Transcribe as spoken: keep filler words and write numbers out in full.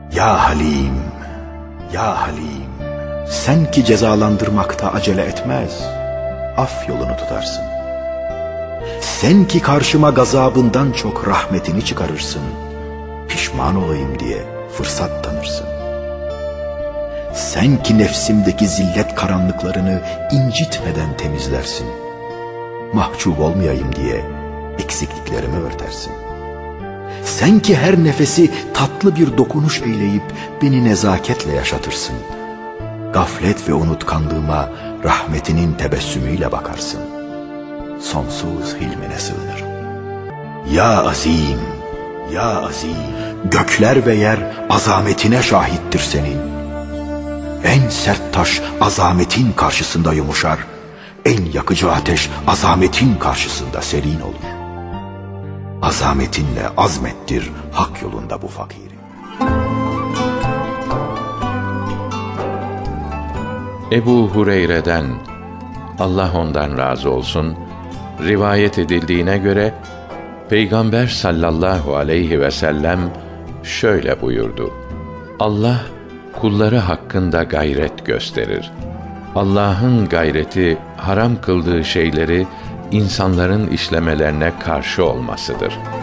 Ya Halim, ya Halim, sen ki cezalandırmakta acele etmez, af yolunu tutarsın. Sen ki karşıma gazabından çok rahmetini çıkarırsın, pişman olayım diye fırsat tanırsın. Sen ki nefsimdeki zillet karanlıklarını incitmeden temizlersin, mahcup olmayayım diye eksikliklerimi örtersin. Sen ki her nefesi tatlı bir dokunuş eyleyip beni nezaketle yaşatırsın, gaflet ve unutkanlığıma rahmetinin tebessümüyle bakarsın. Sonsuz hilmine sığınırım. Ya azim, ya azim, gökler ve yer azametine şahittir senin. En sert taş azametin karşısında yumuşar, en yakıcı ateş azametin karşısında serin olur. Azametinle azmettir hak yolunda bu fakiri. Ebu Hureyre'den, Allah ondan razı olsun, rivayet edildiğine göre Peygamber sallallahu aleyhi ve sellem şöyle buyurdu: Allah kulları hakkında gayret gösterir. Allah'ın gayreti haram kıldığı şeyleri insanların işlemelerine karşı olmasıdır.